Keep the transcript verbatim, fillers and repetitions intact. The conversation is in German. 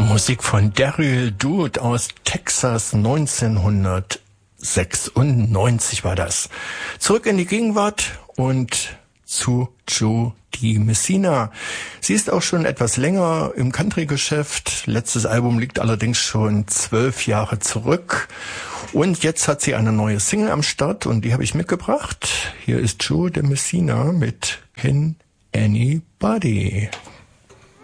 Musik von Daryl Dude aus Texas, neunzehnhundertsechsundneunzig war das. Zurück in die Gegenwart und zu Jo Dee Messina. Sie ist auch schon etwas länger im Country-Geschäft. Letztes Album liegt allerdings schon zwölf Jahre zurück. Und jetzt hat sie eine neue Single am Start und die habe ich mitgebracht. Hier ist Jo Dee Messina mit Can Anybody.